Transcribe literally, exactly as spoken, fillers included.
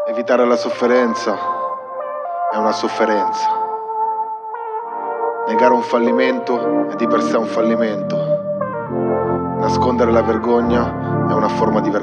Evitare la sofferenza è una sofferenza. Negare un fallimento è di per sé un fallimento. Nascondere la vergogna è una forma di vergogna.